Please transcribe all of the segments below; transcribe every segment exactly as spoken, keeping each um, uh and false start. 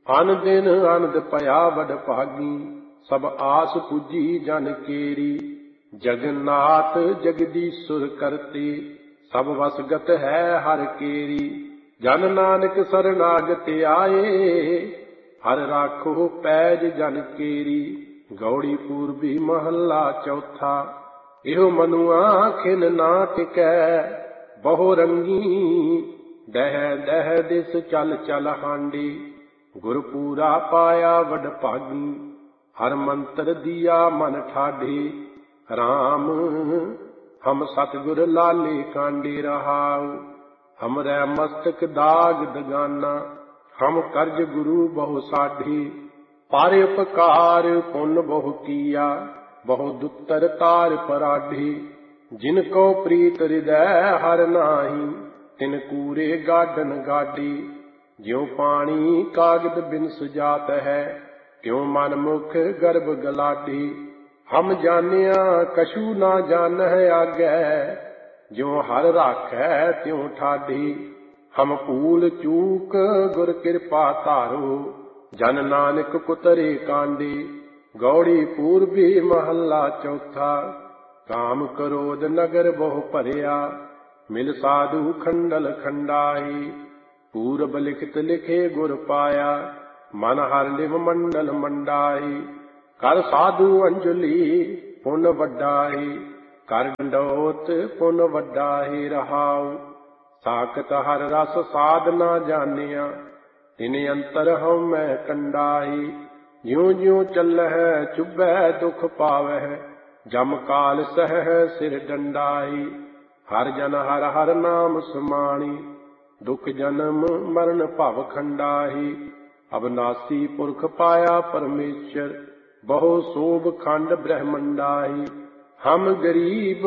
अन दिन आनंद पया बड़ भागी, सब आस पूजी जन केरी। जगन्नाथ जगदीश्वर करते, सब वसगत है हर केरी। जन नानक शरणागत आए, हर राखो पैज जन केरी। गौड़ी पूर्वी महला चौथा, इहो मनुआ खिन ना टिकै। बहु रंगी दह दह दिस चल चल हांडी। गुरपूरा पाया वड भागी, हर मंत्र दिया मन ठाढ़े। राम हम सतगुर लाले कांडे रहाऊ, हमरै मस्तक दाग दगाना। हम कर्ज गुरु बहु साढ़े, पर उपकार पुन बहु किया। बहु दुत्तर तार पराढ़े, जिनको प्रीत हृदय हर नाही। तिन कूरे गाडन गाडी, ज्यों पानी कागद बिन सुजात है। त्यों मन मुख गर्भ गलाढ़े, हम जानिया कछु ना जानह आगे। ज्यों हर राखै त्यों ठाढ़े, हम भूल चूक गुर कृपा धारो। जन नानक कुतरे कांडे। गौड़ी पूर्वी महला चौथा, काम क्रोध नगर बहु भरिया। मिल साधु खंडल खंडाई, पूरब लिखित लिखे गुर पाया। मन हर लिव मंडल मंडाई, कर साधु अंजलि पुन वड्डाई। कर डंडोत पुन वड्डाई रहाऊ, साकत हर रस साधना जानिया। तिन अंतर हम मैं कंडाई, ज्यों ज्यों चलह चुभै दुख पावह। जम काल सह सिर डंडाई, हर जन हर हर नाम समाणी। दुख जन्म मरण भव खंडाही, अविनाशी पुरख पाया परमेश्वर। बहु शोभ खंड ब्रह्मंडाई, हम गरीब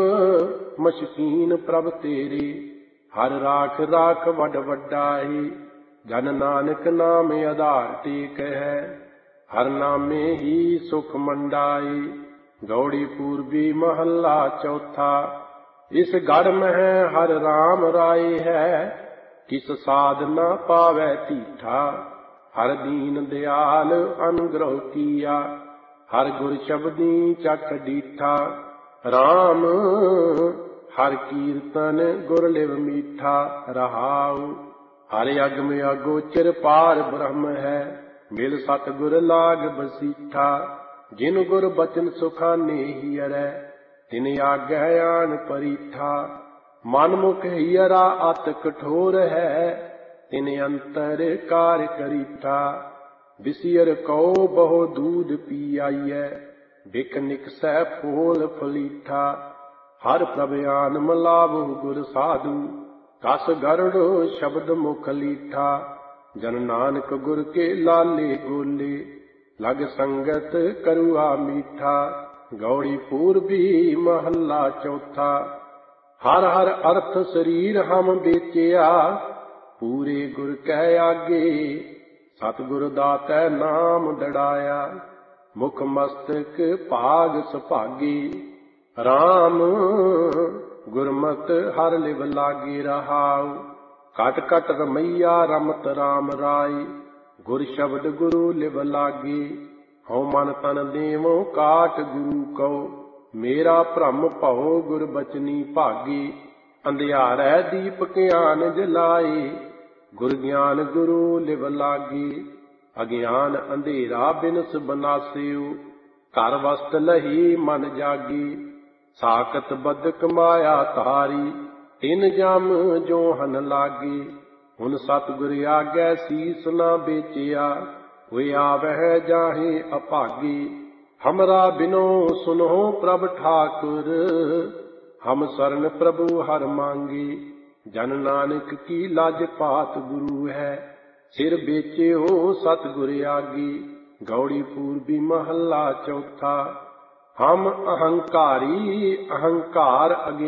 मशकीन प्रभ तेरे। हर राख राख वड वड्डाई, जन नानक नाम आधार टेक है। हर नामे ही सुख मंडाई। गौड़ी पूर्वी महला चौथा, इस गढ़ में हर राम राय है। किस साध न पावै तीठा, हर दीन दयाल अनुग्रह किया। हर गुर शब्दी चख डीठा, राम हर कीर्तन गुर लिव मीठा रहाऊ। हर अगम अगोचर पार ब्रह्म है, मिल सतगुर लाग बसीठा। जिन गुर बचन सुखाने ही अरै, तिन आज्ञा आन परीठा। मन मुख हियरा अत कठोर है, तिन अंतर कार करीठा। बिसियर कौ बहु दूध पी आईयै, बिक निकसै फूल फलीठा। हर प्रभयान मलावु गुर साधु, कस गरुड़ शब्द मुख लीठा। जन नानक गुर के लाले गोले, लग संगत करुआ मीठा। गौड़ी पूर्वी महला चौथा, हर हर अर्थ शरीर हम बेचिया। पूरे गुर कै आगे, सतगुर दातै नाम दड़ाया। मुख मस्तक भाग सुभागी, राम गुरमत हर लिव लागे रहाऊ। कट कट रमैया रमत राम राय, गुर शब्द गुरु लिव लागे। हਉ मन तन देवो काट गुरु कौ, मेरा भ्रम भਉ गुर बचनी भागी। अंधियारै दीप ज्ञान जलाए, गुर ज्ञान गुरु लिव लागे। अज्ञान अंधेरा बिनस बनास्यो, घर वस्त लही मन जागी। साकत बदक माया तारी, तिन जम जो हन लागे। हुन सतगुर आगै सीस ना बेचिया, कोई आवह जाहे अभागी। हमरा बिनो सुनो प्रभ ठाकुर, हम शरण प्रभु हर मांगे। जन नानक की लाज पात गुरु है, सिर बेचे हो सतगुर आगे। गौड़ी पूर्वी महला चौथा, हम अहंकारी अहंकार अज्ञान